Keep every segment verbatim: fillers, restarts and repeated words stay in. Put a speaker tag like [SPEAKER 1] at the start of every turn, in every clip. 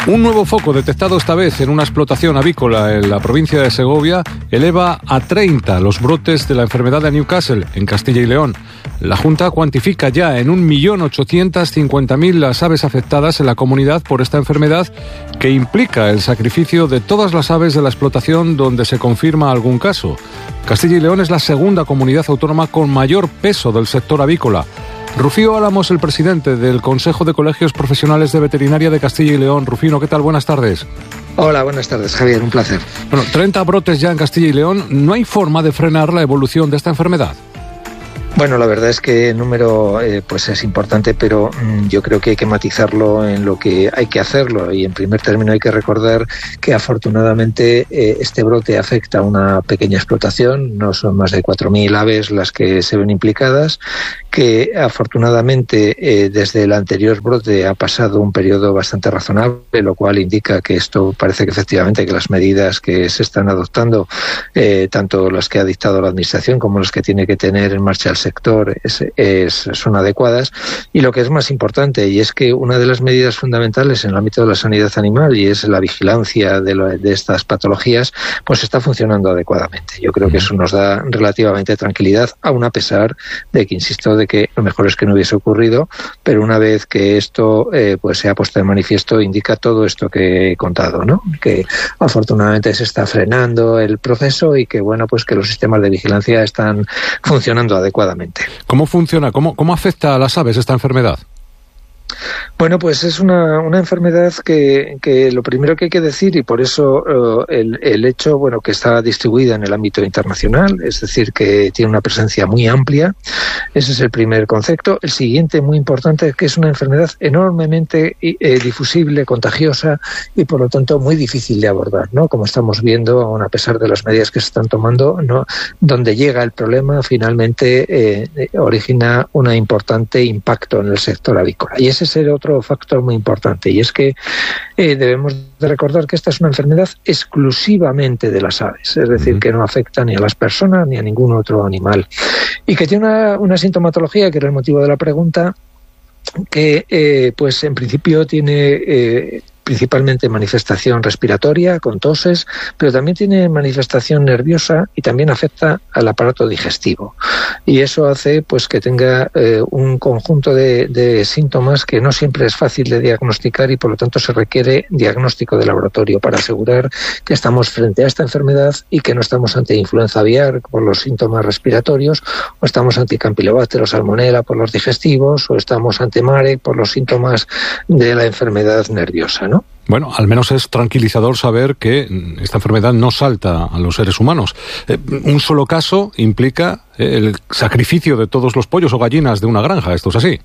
[SPEAKER 1] Un nuevo foco detectado esta vez en una explotación avícola en la provincia de Segovia eleva a treinta los brotes de la enfermedad de Newcastle, en Castilla y León. La Junta cuantifica ya en un millón ochocientas cincuenta mil las aves afectadas en la comunidad por esta enfermedad, que implica el sacrificio de todas las aves de la explotación donde se confirma algún caso. Castilla y León es la segunda comunidad autónoma con mayor peso del sector avícola. Rufío Álamos, el presidente del Consejo de Colegios Profesionales de Veterinaria de Castilla y León. Rufino, ¿qué tal? Buenas tardes.
[SPEAKER 2] Hola, buenas tardes, Javier, un placer.
[SPEAKER 1] Bueno, treinta brotes ya en Castilla y León. ¿No hay forma de frenar la evolución de esta enfermedad?
[SPEAKER 2] Bueno, la verdad es que el número eh, pues es importante, pero mmm, yo creo que hay que matizarlo en lo que hay que hacerlo. Y en primer término hay que recordar que afortunadamente eh, este brote afecta a una pequeña explotación, no son más de cuatro mil aves las que se ven implicadas, que afortunadamente eh, desde el anterior brote ha pasado un periodo bastante razonable, lo cual indica que esto parece que efectivamente que las medidas que se están adoptando, eh, tanto las que ha dictado la Administración como las que tiene que tener en marcha el sector es, es, son adecuadas. Y lo que es más importante, y es que una de las medidas fundamentales en el ámbito de la sanidad animal, y es la vigilancia de, lo, de estas patologías, pues está funcionando adecuadamente. Yo creo que eso nos da relativamente tranquilidad, aun a pesar de que, insisto, de que lo mejor es que no hubiese ocurrido, pero una vez que esto eh, pues se ha puesto de manifiesto, indica todo esto que he contado, ¿no? Que afortunadamente se está frenando el proceso y que, bueno, pues que los sistemas de vigilancia están funcionando adecuadamente.
[SPEAKER 1] ¿Cómo funciona? ¿Cómo, cómo afecta a las aves esta enfermedad?
[SPEAKER 2] Bueno, pues es una, una enfermedad que, que lo primero que hay que decir, y por eso uh, el, el hecho, bueno, que está distribuida en el ámbito internacional, es decir, que tiene una presencia muy amplia. Ese es el primer concepto. El siguiente, muy importante, es que es una enfermedad enormemente eh, difusible, contagiosa y, por lo tanto, muy difícil de abordar, ¿no? Como estamos viendo, aun a pesar de las medidas que se están tomando, ¿no? Donde llega el problema, finalmente eh, origina un importante impacto en el sector avícola. Y ese es el otro factor muy importante, y es que eh, debemos de recordar que esta es una enfermedad exclusivamente de las aves, es decir, uh-huh. que no afecta ni a las personas ni a ningún otro animal, y que tiene una, una sintomatología, que era el motivo de la pregunta, que eh, pues en principio tiene eh, principalmente manifestación respiratoria, con toses, pero también tiene manifestación nerviosa y también afecta al aparato digestivo. Y eso hace pues que tenga eh, un conjunto de, de síntomas que no siempre es fácil de diagnosticar, y por lo tanto se requiere diagnóstico de laboratorio para asegurar que estamos frente a esta enfermedad y que no estamos ante influenza aviar por los síntomas respiratorios, o estamos ante Campylobacter o Salmonella por los digestivos, o estamos ante Marek por los síntomas de la enfermedad nerviosa, ¿no?
[SPEAKER 1] Bueno, al menos es tranquilizador saber que esta enfermedad no salta a los seres humanos. Eh, un solo caso implica el sacrificio de todos los pollos o gallinas de una granja. ¿Esto es así?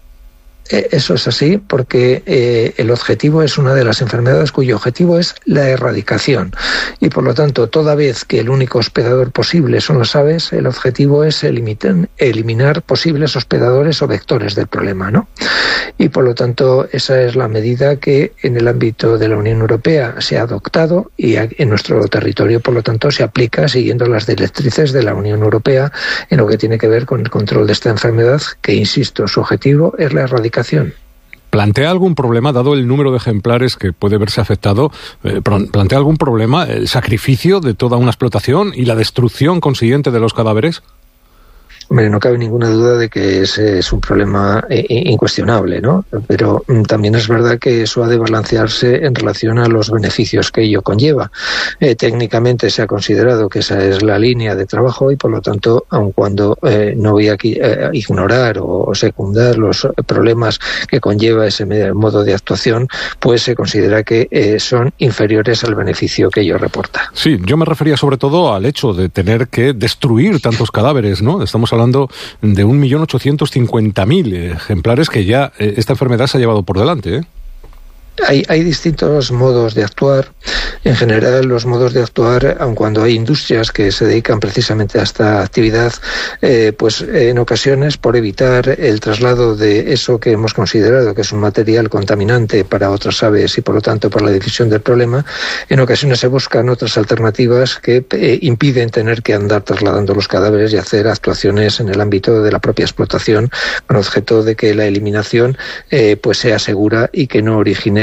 [SPEAKER 2] Eso es así porque eh, el objetivo es una de las enfermedades cuyo objetivo es la erradicación, y por lo tanto, toda vez que el único hospedador posible son las aves, el objetivo es eliminar, eliminar posibles hospedadores o vectores del problema, ¿no? Y por lo tanto, esa es la medida que en el ámbito de la Unión Europea se ha adoptado, y en nuestro territorio, por lo tanto, se aplica siguiendo las directrices de la Unión Europea en lo que tiene que ver con el control de esta enfermedad, que, insisto, su objetivo es la erradicación.
[SPEAKER 1] ¿Plantea algún problema, dado el número de ejemplares que puede verse afectado, eh, plantea algún problema el sacrificio de toda una explotación y la destrucción consiguiente de los cadáveres?
[SPEAKER 2] Hombre, no cabe ninguna duda de que ese es un problema eh, incuestionable, ¿no? Pero mm, también es verdad que eso ha de balancearse en relación a los beneficios que ello conlleva. Eh, técnicamente se ha considerado que esa es la línea de trabajo, y por lo tanto, aun cuando eh, no voy a eh, ignorar o, o secundar los problemas que conlleva ese modo de actuación, pues se considera que eh, son inferiores al beneficio que ello reporta.
[SPEAKER 1] Sí, yo me refería sobre todo al hecho de tener que destruir tantos cadáveres, ¿no? Estamos hablando de un millón ochocientos cincuenta mil ejemplares que ya eh, esta enfermedad se ha llevado por delante, ¿eh?
[SPEAKER 2] Hay, hay distintos modos de actuar. En general, los modos de actuar, aun cuando hay industrias que se dedican precisamente a esta actividad, eh, pues en ocasiones, por evitar el traslado de eso que hemos considerado que es un material contaminante para otras aves y por lo tanto para la difusión del problema, en ocasiones se buscan otras alternativas que eh, impiden tener que andar trasladando los cadáveres y hacer actuaciones en el ámbito de la propia explotación, con objeto de que la eliminación eh, pues sea segura y que no origine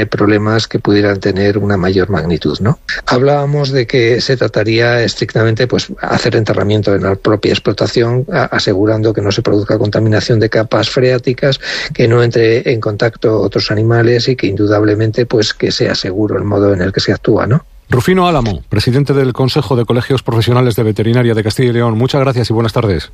[SPEAKER 2] eh, problemas que pudieran tener una mayor magnitud, ¿no? Hablábamos de que se trataría estrictamente pues hacer enterramiento en la propia explotación, a, asegurando que no se produzca contaminación de capas freáticas, que no entre en contacto otros animales y que indudablemente pues que sea seguro el modo en el que se actúa, ¿no?
[SPEAKER 1] Rufino Álamo, presidente del Consejo de Colegios Profesionales de Veterinaria de Castilla y León. Muchas gracias y buenas tardes.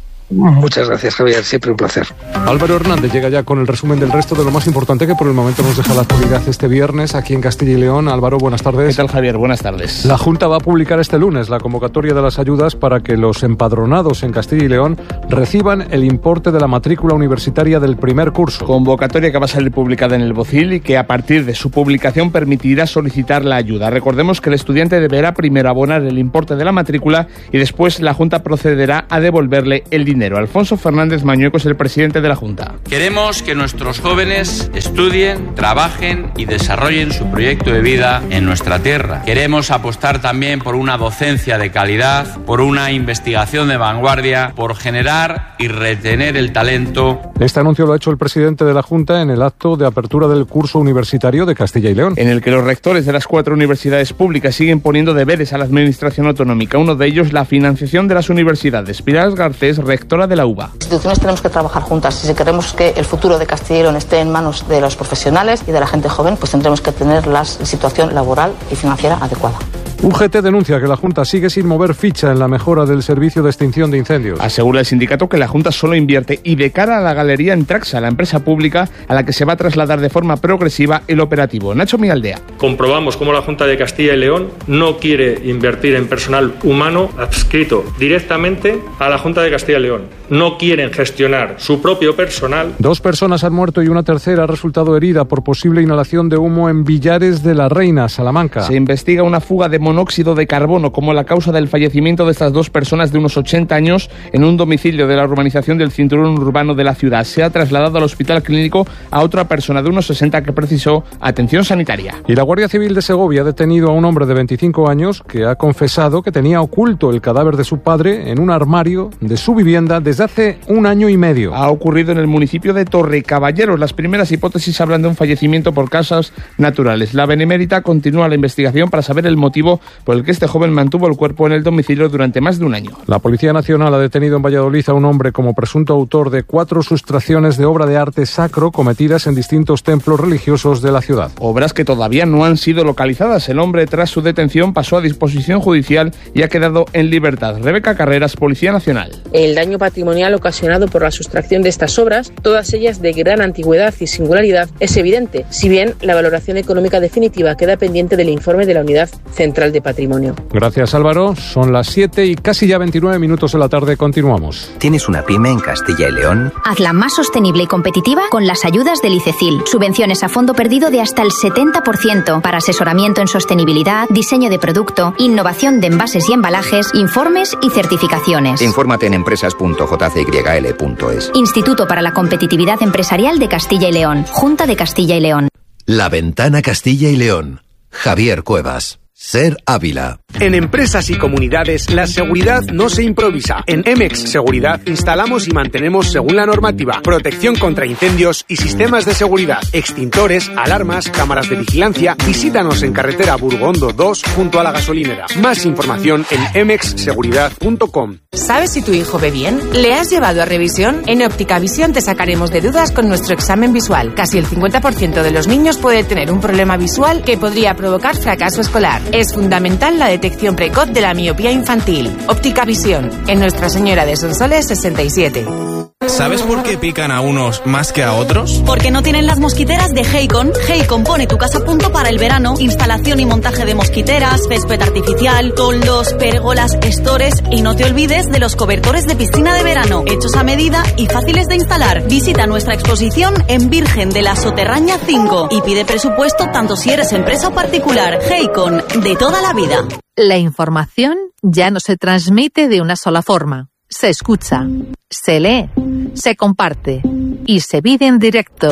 [SPEAKER 2] Muchas gracias, Javier. Siempre un placer.
[SPEAKER 1] Álvaro Hernández llega ya con el resumen del resto de lo más importante que por el momento nos deja la actualidad este viernes aquí en Castilla y León. Álvaro, buenas tardes.
[SPEAKER 3] ¿Qué tal, Javier? Buenas tardes.
[SPEAKER 1] La Junta va a publicar este lunes la convocatoria de las ayudas para que los empadronados en Castilla y León reciban el importe de la matrícula universitaria del primer curso.
[SPEAKER 3] Convocatoria que va a salir publicada en el BOCIL y que a partir de su publicación permitirá solicitar la ayuda. Recordemos que el estudiante deberá primero abonar el importe de la matrícula y después la Junta procederá a devolverle el dinero. Alfonso Fernández Mañueco es el presidente de la Junta.
[SPEAKER 4] Queremos que nuestros jóvenes estudien, trabajen y desarrollen su proyecto de vida en nuestra tierra. Queremos apostar también por una docencia de calidad, por una investigación de vanguardia, por generar y retener el talento.
[SPEAKER 1] Este anuncio lo ha hecho el presidente de la Junta en el acto de apertura del curso universitario de Castilla y León,
[SPEAKER 3] en el que los rectores de las cuatro universidades públicas siguen poniendo deberes a la administración autonómica. Uno de ellos, la financiación de las universidades. Pilar Garcés, rectora de la U B A.
[SPEAKER 5] Las instituciones tenemos que trabajar juntas. Si queremos que el futuro de Castilla y León esté en manos de los profesionales y de la gente joven, pues tendremos que tener la situación laboral y financiera adecuada.
[SPEAKER 1] U G T denuncia que la Junta sigue sin mover ficha en la mejora del servicio de extinción de incendios.
[SPEAKER 3] Asegura el sindicato que la Junta solo invierte y de cara a la galería en Traxa, la empresa pública a la que se va a trasladar de forma progresiva el operativo. Nacho Mialdea.
[SPEAKER 6] Comprobamos cómo la Junta de Castilla y León no quiere invertir en personal humano adscrito directamente a la Junta de Castilla y León. No quieren gestionar su propio personal.
[SPEAKER 1] Dos personas han muerto y una tercera ha resultado herida por posible inhalación de humo en Villares de la Reina, Salamanca.
[SPEAKER 3] Se investiga una fuga de monóxido de carbono como la causa del fallecimiento de estas dos personas de unos ochenta años en un domicilio de la urbanización del cinturón urbano de la ciudad. Se ha trasladado al hospital clínico a otra persona de unos sesenta que precisó atención sanitaria.
[SPEAKER 1] Y la Guardia Civil de Segovia ha detenido a un hombre de veinticinco años que ha confesado que tenía oculto el cadáver de su padre en un armario de su vivienda desde hace un año y medio.
[SPEAKER 3] Ha ocurrido en el municipio de Torrecaballeros. Las primeras hipótesis hablan de un fallecimiento por causas naturales. La Benemérita continúa la investigación para saber el motivo por el que este joven mantuvo el cuerpo en el domicilio durante más de un año.
[SPEAKER 1] La Policía Nacional ha detenido en Valladolid a un hombre como presunto autor de cuatro sustracciones de obra de arte sacro cometidas en distintos templos religiosos de la ciudad.
[SPEAKER 3] Obras que todavía no han sido localizadas. El hombre, tras su detención, pasó a disposición judicial y ha quedado en libertad. Rebeca Carreras, Policía Nacional.
[SPEAKER 7] El daño patrimonial ocasionado por la sustracción de estas obras, todas ellas de gran antigüedad y singularidad, es evidente, si bien la valoración económica definitiva queda pendiente del informe de la Unidad Central de Patrimonio.
[SPEAKER 1] Gracias, Álvaro. Son las siete y casi ya veintinueve minutos de la tarde. Continuamos.
[SPEAKER 8] ¿Tienes una pyme en Castilla y León?
[SPEAKER 9] Hazla más sostenible y competitiva con las ayudas del ICECIL. Subvenciones a fondo perdido de hasta el setenta por ciento para asesoramiento en sostenibilidad, diseño de producto, innovación de envases y embalajes, informes y certificaciones.
[SPEAKER 8] Infórmate en empresas punto j c y l punto es.
[SPEAKER 9] Instituto para la Competitividad Empresarial de Castilla y León. Junta de Castilla y León.
[SPEAKER 10] La Ventana Castilla y León. Javier Cuevas. Ser Ávila.
[SPEAKER 11] En empresas y comunidades, la seguridad no se improvisa. En Emex Seguridad instalamos y mantenemos según la normativa, protección contra incendios y sistemas de seguridad, extintores, alarmas, cámaras de vigilancia. Visítanos en carretera Burgondo dos junto a la gasolinera. Más información en emex seguridad punto com.
[SPEAKER 12] ¿Sabes si tu hijo ve bien? ¿Le has llevado a revisión? En Óptica Visión te sacaremos de dudas con nuestro examen visual. Casi el cincuenta por ciento de los niños puede tener un problema visual que podría provocar fracaso escolar. Es fundamental la detección precoz de la miopía infantil. Óptica Visión, en Nuestra Señora de Sonsoles sesenta y siete.
[SPEAKER 13] ¿Sabes por qué pican a unos más que a otros?
[SPEAKER 14] Porque no tienen las mosquiteras de Heicon. Heicon pone tu casa a punto para el verano. Instalación y montaje de mosquiteras, césped artificial, toldos, pérgolas, estores y no te olvides de los cobertores de piscina de verano, hechos a medida y fáciles de instalar. Visita nuestra exposición en Virgen de la Soterraña cinco y pide presupuesto tanto si eres empresa o particular. Heicon, de toda la vida.
[SPEAKER 15] La información ya no se transmite de una sola forma. Se escucha, se lee, se comparte y se vive en directo.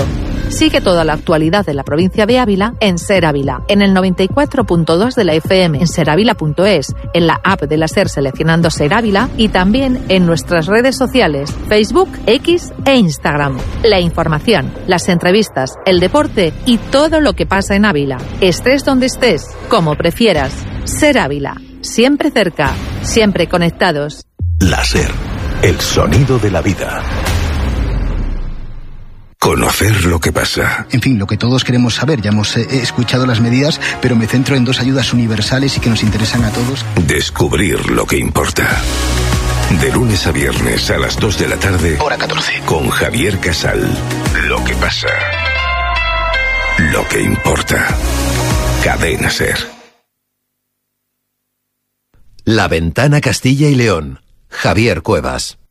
[SPEAKER 15] Sigue toda la actualidad de la provincia de Ávila en Ser Ávila, en el noventa y cuatro punto dos de la F M, en serávila punto es, en la app de la SER seleccionando Ser Ávila y también en nuestras redes sociales, Facebook, X e Instagram. La información, las entrevistas, el deporte y todo lo que pasa en Ávila. Estés donde estés, como prefieras. Ser Ávila, siempre cerca, siempre conectados.
[SPEAKER 16] La SER, el sonido de la vida. Conocer lo que pasa.
[SPEAKER 17] En fin, lo que todos queremos saber. Ya hemos eh, escuchado las medidas, pero me centro en dos ayudas universales y que nos interesan a todos.
[SPEAKER 16] Descubrir lo que importa. De lunes a viernes a las dos de la tarde.
[SPEAKER 17] Hora catorce.
[SPEAKER 16] Con Javier Casal. Lo que pasa. Lo que importa. Cadena SER.
[SPEAKER 10] La Ventana Castilla y León. Javier Cuevas.